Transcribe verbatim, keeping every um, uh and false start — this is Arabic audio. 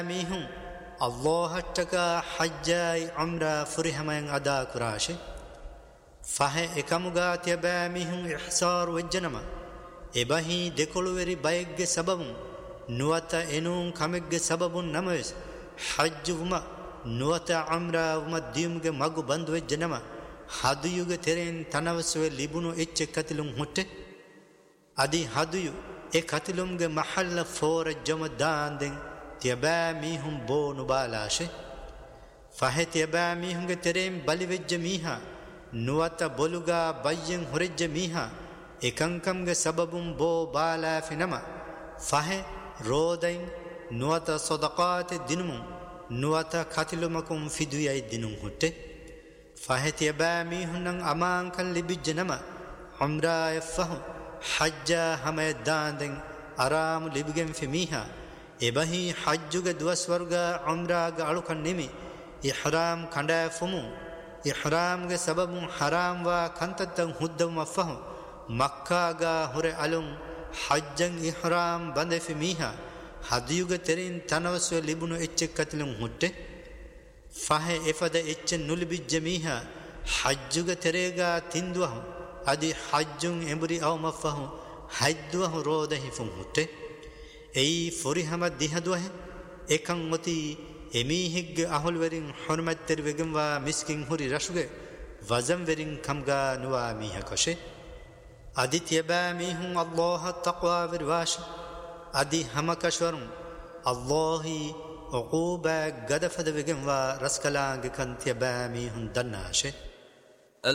ميهم الله تكا حجاي عمرا فرهمين أدا كراشي فه إكامغا تيبا ميهم إحصار وجنما إباهي دكولوري بايغ سبب نواتا إنون كامغ سبب نموز حج وما نواتا عمرا وما ديمغ مغو بند وجنما حديوغ ترين تنوسوه لبنو إچ كتلون هوتة أدي حديو إيه كتلونغ محل فور جمدان دين تيبا ميهم بو نبالاشي فه تيبا ميهم ترين بلوج ميها نواتا بولوغا باين هرج ميها إكنكمغ سببون بو بالا فينما فه رودين نواتا صدقات دينمون نواتا كتلومكم فيدويا دينون هوتة فه تيبا ميهم أمان كان لبجنما عمرا يفهم حجا هميدان دين أرام لبجن في ميها إبهي حجوغ دوسورغا عمراغ ألوكن نمي إحرام كندا فمو إحرامغ سبب حرام وا كنتتن هدوم فهم مكاغا هور ألوم حجن إحرام بند في ميها حديوغ ترين تنوسو لبنو إچ كتلم هوتة فه إفد إچ نلبي جميها حجوغ تريغا تندوه أدي حجن إمبري أو مفهم حجدوه روده فم هوتة أي فريهما ديهدوه إكان متي එමීහිග්ග අහුල් වරින් හොර්මත්තර වෙගම්වා මිස්කින් හුරි රශුගේ වසම් වරින් කම්ගා නුවා මීහ කොෂේ අදිත්‍යබා මීහුන් අල්ලාහ තක්වා විරවාශ අදි හමකෂවරුන් අල්ලාහි උකූබා ගදෆද වෙගම්වා රස්කලාංග කන්තියබා මීහුන් දන්නාශේ